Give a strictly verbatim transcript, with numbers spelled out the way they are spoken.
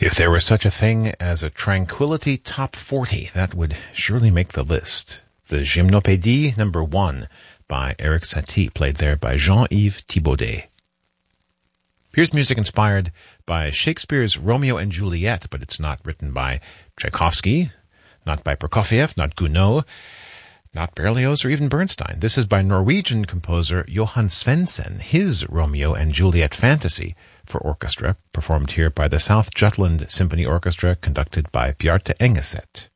If there was such a thing as a Tranquility Top forty, that would surely make the list. The Gymnopédie number one by Erik Satie, played there by Jean-Yves Thibaudet. Here's music inspired by Shakespeare's Romeo and Juliet, but it's not written by Tchaikovsky, not by Prokofiev, not Gounod, not Berlioz or even Bernstein. This is by Norwegian composer Johan Svendsen, his Romeo and Juliet fantasy for orchestra, performed here by the South Jutland Symphony Orchestra, conducted by Bjarte Engeset.